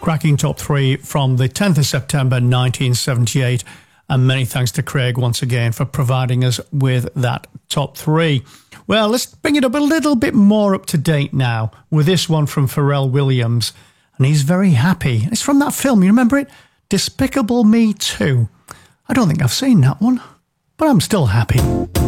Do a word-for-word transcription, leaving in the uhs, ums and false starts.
cracking top three from the tenth of September nineteen seventy-eight. And many thanks to Craig once again for providing us with that top three. Well, let's bring it up a little bit more up to date now with this one from Pharrell Williams. And he's very happy. It's from that film, you remember it? Despicable Me two. I don't think I've seen that one, but I'm still happy.